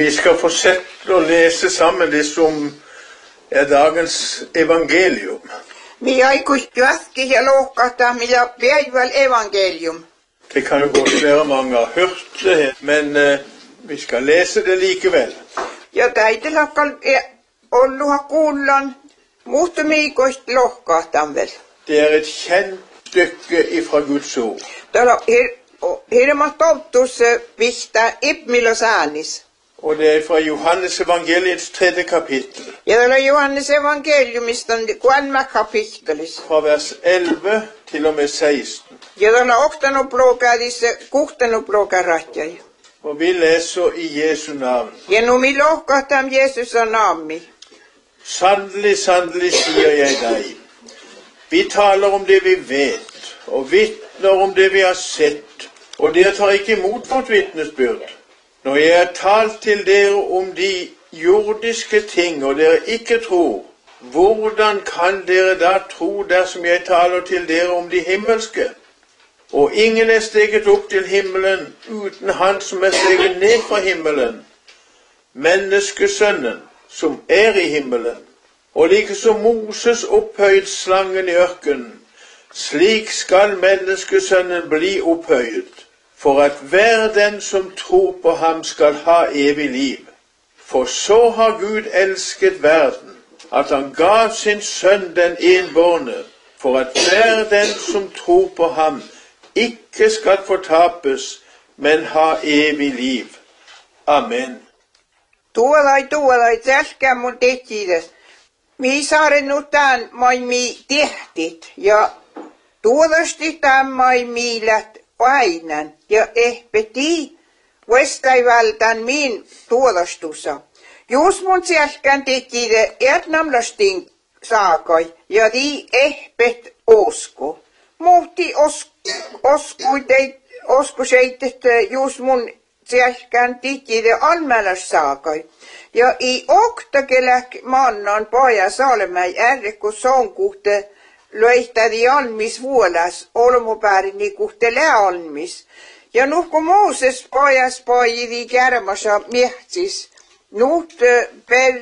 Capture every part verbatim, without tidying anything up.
Vi skal fortsette å lese sammen det som er dagens evangelium. Mi aikuistu äsken ja lohkahtaa, millä päivällä evangelium. Det kan jo godt være mange har hørt det, men uh, vi skal lese det likevel. Ja täitellä olluha kuullaan, mutta miikoista lohkahtaan vel. Det er et kjent stykke fra Guds ord. Täällä on hirma toltus pistää Ipmilos äänis. Og det er fra Johannes evangeliets tredje kapittel. Ja täällä on Johannes evankeliumista kolme kapittelis. Fra vers elleve til og med seksten. Ja täällä on oktanoplokädissä kuhtanoplokärähtjäjä. Og vi leser i Jesu navn. Ja nu mi lohkahtaa Jesus on naammi. Sannelig, sannelig sier jeg deg. Vi taler om det vi vet, og vitner om det vi har sett, og dere tar ikke imot vårt vitnesbyrd. Når jeg har talt til dere om de jordiske ting, og dere ikke tror, hvordan kan dere da tro dersom jeg taler til dere om de himmelske? Og ingen er steget opp til himmelen uten han som er steget ned fra himmelen, menneskesønnen som er i himmelen. Og like som Moses opphøyet slangen i ørkenen, slik skal menneskesønnen bli opphøyet, for at hver den som tror på ham skal ha evig liv. For så har Gud elsket verden, at han gav sin sønn den enbårne, for at hver den som tror på ham ikke skal fortapes, men ha evig liv. Amen. Tuolai, tuolai, selkeä mun tehtiides. Mi saaren nyt tämän mai mi tehtit ja tuolasti tämän mai mi läht painan ja ehpeti veskäivältän min tuolastussa. Jos mun selkään tehtiide etnamlastin saakai ja di ehpet osko. Muhti os, oskuiteit, oskuseitet jos mun selkään tehtiide almäläs saakai. Ja i oktakelak mannan paja Salemäi ärre, kun son kuhte löihtäädi almis vuolas, olmopäärini kuhte läalmis. Ja nuh kun Mooses pajas pajidi kärmasa miehtis, nuht per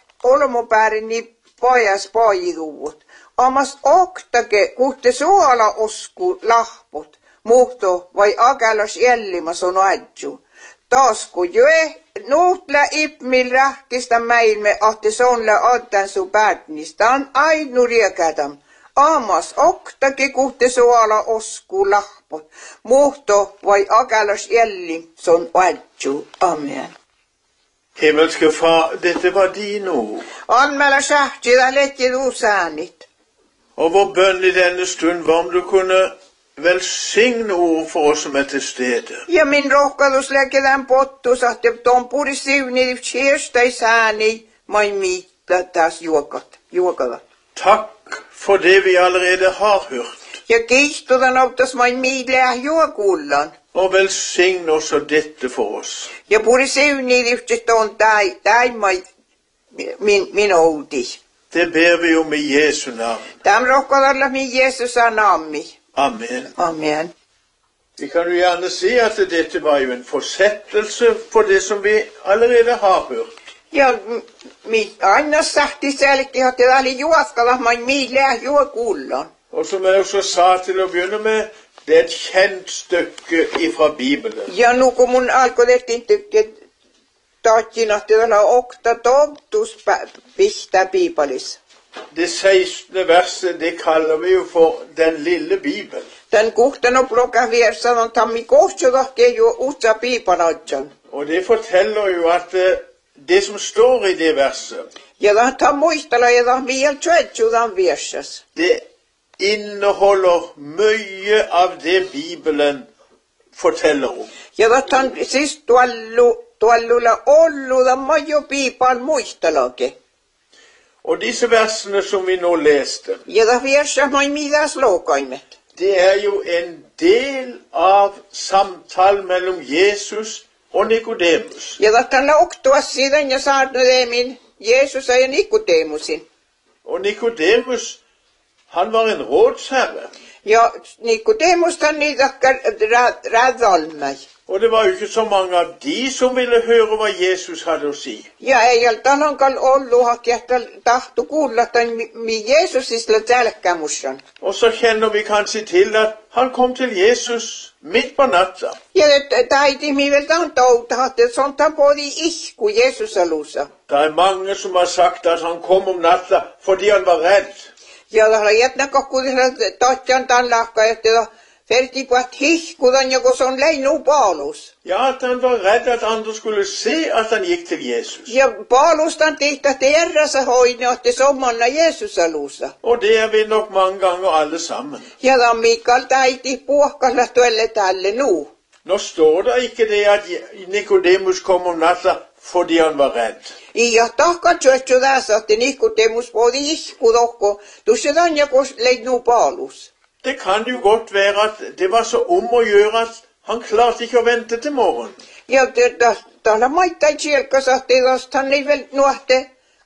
olmopäärini pajas pajiduvut. Amas oktake kuhte suola osku lahput, muhto vai agelas jällimas on adju. Taas kun joe nuhtla ipmil rahkista mäilme ahti sonla addan su päätnistä on ainu riekadam. Amas oktake kuhte suola osku lahpot. Muhto vai agelas jälli son adju. Amen. Himmelske Far, dette var dine ord. Anmäla sähtida letjid usäänit. Og vår bønn i denne stund var om du kunne velsigne ord for oss som er til stede. Ja min rohkadus läkedän pottus, att tuon puri siunni siestais ääni mai miitla taas juokat, juokavat. Takk for det vi allerede har hørt. Ja kiihtudan optas mai miitlää juokullan. Og velsigne også dette for oss. Ja puri siunni tuon tai, tai mai min, min outi. Det ber vi om i Jesu navn. Tam rohkadalla min Jesus on nammi. Amen. Amen. Vi kan jo gjerne si at dette var jo en fortsettelse på det som vi allerede har hørt. Ja, mi aina sahti selkeä, että tämä oli juoskalla, mai miileä juokullan. Og som jeg også sa til å begynne med, det er et kjent stykke fra Bibelen. Ja nu kun mun alkoi tehtiin tykke taatsin, että tämä on okta toltus pistää Bibelissa. Det sekstende verset, det kaller vi jo for den lille Bibel. Den kuhten og plukka viersan on tammi kohtsudakke jo utsa Bibelodjan. Og det forteller jo at det som står i det verset, ja da ta muistella ja da miel tjuetsudan viersas. Det inneholder mye av det Bibelen forteller om. Ja da tan siis tuollu, tuollulla ollu da majo Bibel muistelake. Og disse versene som vi nå leste, ja da viersas mai midas lokaimet. Det er jo en del av samtalen mellom Jesus og Nikodemus. Ja da tällä oktuas siitä ja saarnademin Jeesus ja Nikodemusin. Og Nikodemus, han var en rådsherre. Ja Nikodemus han niitä radalmai. Og det var jo ikke så mange av de som ville høre hva Jesus hadde å si. Ja ei ole tällankal ollut hakea, että tahto kuulla, että mi Jeesusista tälkkämussan. Og så kjenner vi kanskje til at han kom til Jesus midt på natta. Ja taiti mi vel tantouta, että sonta podi ihku Jeesusalussa. Det er mange som har sagt at han kom om natta fordi han var redd. Ja tällä jätnä kokkuudella tatjan tan lahka, että ferti puhat hihkudan, joku se on leinu Paulus. Ja, at han var redd at andre skulle se at han gikk til Jesus. Ja Paulustan tihtä terrassa hoidne, että sommanna Jeesusalussa. Og det er vi nok mange ganger alle sammen. Ja da Mikael taiti puhkalla tuelle tälle nu. Nå står det ikke det at Nikodemus kom om natta fordi han var redd. Ja tahkan tjötsu tässä, että Nikodemus podi ihku tohko, tussedan joku leinu Paulus. Det kan jo godt være at det var så om å gjøre at han klarte ikke å vente til morgen. Ja täällä maittain sielkassa, että hän ei vel nuohte,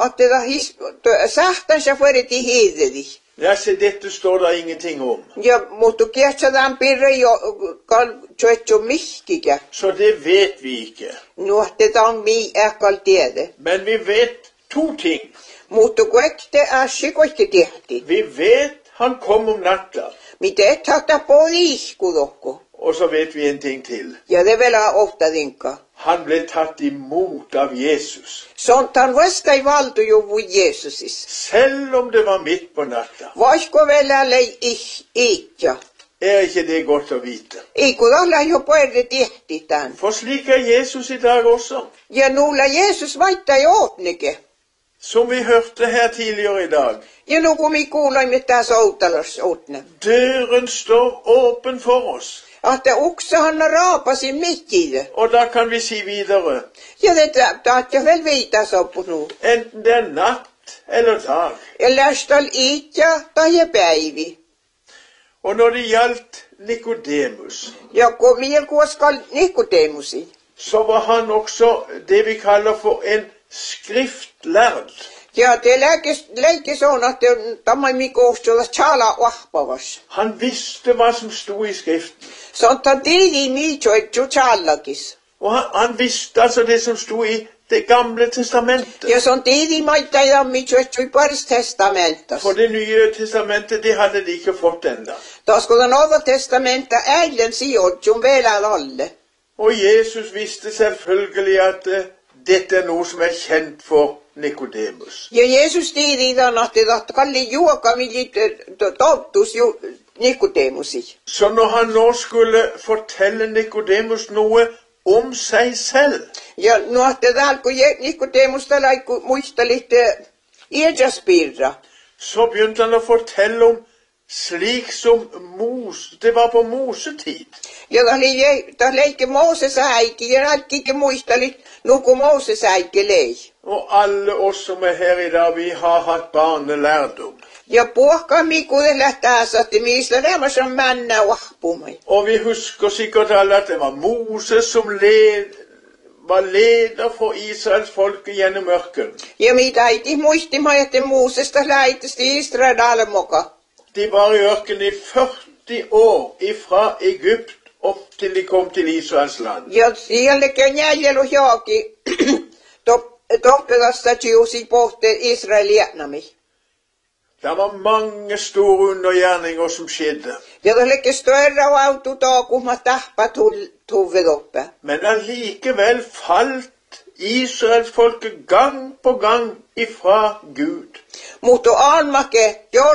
että sähtänsä veriti hiideli. Ja, se dette står det ingenting om. Ja mutta kietsädään pirre jo kal tjötsu mihkikä. Så det vet vi ikke. Nuohtetaan mi äkal tiede. Men vi vet to ting. Mutta kuekte ässi koitte tehti. Vi vet han kom om natta. Mitä et tahta poliisku tohko. Og så vet vi en ting til. Ja det vielä ofta dinka. Han ble tatt imot av Jesus. Sånt han vasta i valtu jo vu Jeesusis. Selv om det var midt på natta. Vasko vielä lei ich itja. Er ikke det godt å vite? Eiku olla jo puerde tehti tän. For slik er Jesus i dag også. Ja nulla Jeesus vaittaa jo ootnike. Som vi hørte her tidligere i dag. Ja nu kun mi kuuloimme tässä Outalas ootne. Døren står åpen for oss. Että uksahan raapasi mikkide. Og da kan vi si videre. Ja det taat jo vel viita soppu nu. Enten det er natt eller dag. Ja lästal itja tai päivi. Og når det gjaldt Nikodemus, Ja kun miel kuoskal Nikodemusi. så var han også det vi kaller for en skriftlærd. Ja te leikis on, että tämä mi koostulla chala wahpavas. Han visste hva som stod i skriften. Sonta tiidi mi tjoitju chalakis. Og han, han visste altså det som stod i det gamle testamentet. Ja son tiidi maittaa mi tjoitju paris testamentas. For det nye testamentet, det hadde de ikke fått enda. Tasko Nova testamenta äilen sijoitjun vielä alle. Og Jesus visste selvfølgelig at uh, dette er noe som er kjent for Nikodemus. Ja Jeesus tiidi dan, että kalli juoka milit tottus ju Nikodemusi. Så når han nå skulle fortelle Nikodemus noe om seg selv, Ja no että täällä kun Nikodemus tällä muistelit Iedjaspirra. så begynte han å fortelle om slik som Mos, det var på Mosetid. Ja ta leikki Mooses äiti ja kaikki muistelit nuku Mooses äiti lei. Og alle oss som er her i dag, vi har hatt barnelærdom. Ja puhka mikuuden lähtäässä, että missä remassa on männä wahpumai. Og vi husker sikkert alle at det var Moses som led, var leder for Israels folke gjennom ørkenen. Ja mitä äiti muistimme, että Moosesta lähtisti Israel almoka. De var i ørkenen i førti år ifra Egypt opp til de kom til Israels land. Ja sielläkin jäljellä johonkin toppelasta tjusi pohte Israelietnami. Det var mange store undergjerninger som skjedde. Ja det leikki större autota, kun mä tahpa tuvet oppe. Men allikevel falt Israels folke gang på gang ifra Gud. Mutta almake,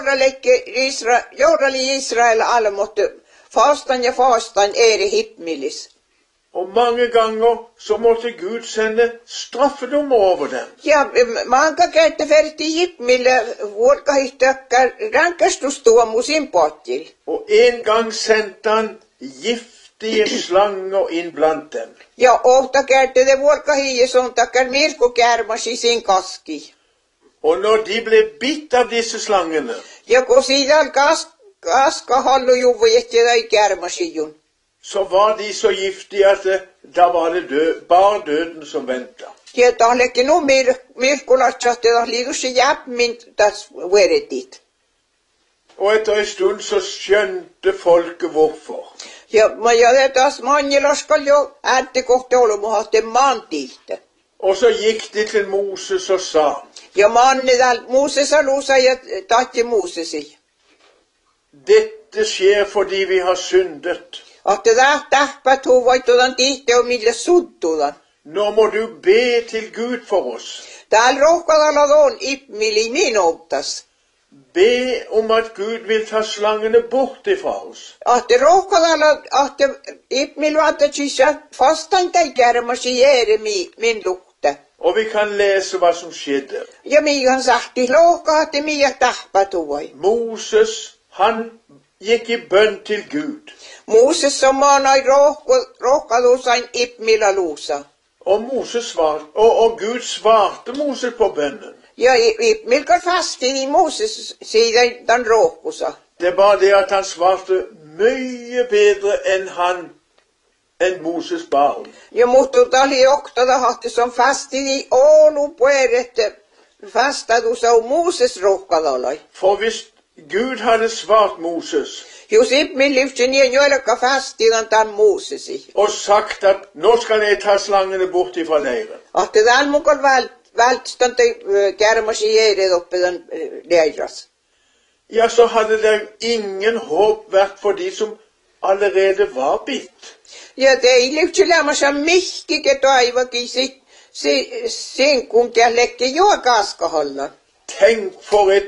jorrali Israel alle måtte fastan ja fastan eri hipmilis. Og mange ganger så måtte Gud sende straffedommer over dem. Ja manka käytte verti hipmille vuorkahittökkär rankastustuomusin pottil. Og en gang sendte han giftige slanger inn blant dem. Ja ofta käytte de vuorkahie sontakkär mirko kärmasi sin kaski. Og når de ble bitt av disse slangene, Ja kun siitä kas, kaska hallu juvujetti tai kärmasijun. så var de så giftige at det, da var det død, bare døden som ventet. Ja ta lekki nu mir, mirkulatsahti ta liidusi jäpmin tas veretit. Og etter en stund så skjønte folket hvorfor. Ja ma jätas Manjela skal jo äänti kohti olomuhatte maantihte. Og så gikk de til Moses og sa, Ja manni täällä Moosesa luusa ja tahti Moosesi. dette skjer fordi vi har syndet. Ahte tähpä tuu voittudan tihte on mille suttudan. Nå må du be til Gud for oss. Täällä rohkadalla on ipmili niin outtas. Be om at Gud vil ta slangene bort ifra oss. Ahte rohkadalla, ahte ipmil vaattasissa fastan tai kärmäsi Jeremi min lukte. Og vi kan lese hva som skjedde. Ja miihan sahti lohkahti miia tähpä tuoi. Moses, han gikk i bønn til Gud. Mooses som maanai rohkaluusain ipmila luusa. Og, Moses svar, og, og Gud svarte Moses på bønnen. Ja ipmilkar fasti i Mooses siitä tämän rohkusa. Det er bare det at han svarte mye bedre enn han, enn Moses ba om. Ja mutta tali joktada hahti som fasti i Oulu puerette fastadusa on Mooses rohkalalai. For hvis Gud hadde svart Moses Jos ipmil livsi niin joilaka fastidan tämän Moosesi. og sagt at nå skal jeg ta slangene bort ifra leiren, Ahti tämän mukaan vält, vältstan te kärmäsi Jered oppidan leiras. ja, så hadde det ingen håp vært for de som allerede var bitt. Ja te ei livsi lämmässä mihkike toivakin sit se sen kun källekke joa kaskahallan. Tenk for et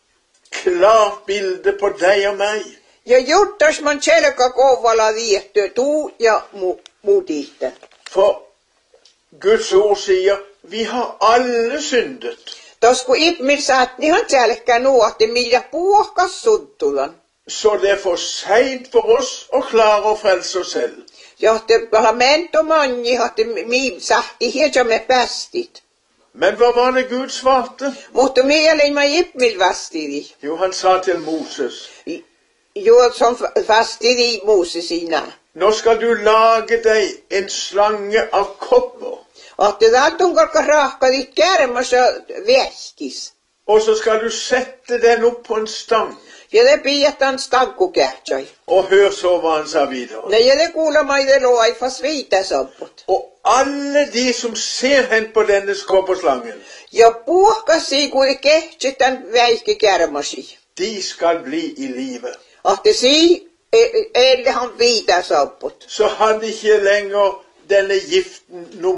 klart bilde på deg og meg. Ja juttas man selkä kovalla viehtyä tuu ja mu, muutihte. For Guds ord sier, vi har alle syndet. Tos kun ipmil saat nihan selkä nuohti millä puohkas suttulan. Så det er for sent for oss å klare å frelse oss selv. Johti parlamento manni hahti mi sahti hietsamme päästit. Men hva var det Gud svarte? Mutta mielein mä ipmil vastiri. Jo, han sa til Moses, Jo som fastiri Moosesina. nå skal du lage deg en slange av kopper, Ahti täältun korka rahkadit kärmässä vehkis. og så skal du sette den opp på en stang. Ja te piiätän stanku kähtsai. Og hør så hva han sa videre. Ne ja te kuulamaide loaifas viitasapput. Og alle de som ser hen på denne kopperslangen, Ja puohkasi kui kehtsitän väiski kärmäsi. de skal bli i live. Ahti si ellehan viitasapput. Så hadde ikke lenger denne giften noe